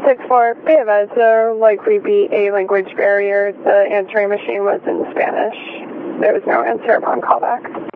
164, Bay of Ez, there likely be a language barrier. The answering machine was in Spanish. There was no answer upon callback.